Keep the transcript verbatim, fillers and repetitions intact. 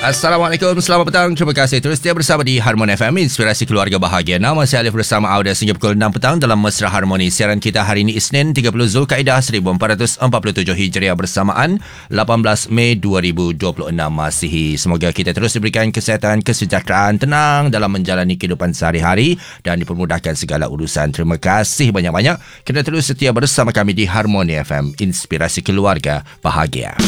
Assalamualaikum, selamat petang. Terima kasih terus setia bersama di Harmoni F M, Inspirasi Keluarga Bahagia. Nama saya Alif bersama Auda sehingga pukul enam petang dalam Mesra Harmoni. Siaran kita hari ini Isnin tiga puluh Zulkaidah seribu empat ratus empat puluh tujuh Hijriah bersamaan lapan belas Mei dua ribu dua puluh enam Masihi. Semoga kita terus diberikan kesihatan, kesejahteraan, tenang dalam menjalani kehidupan sehari-hari dan dipermudahkan segala urusan. Terima kasih banyak-banyak kerana terus setia bersama kami di Harmoni F M, Inspirasi Keluarga Bahagia.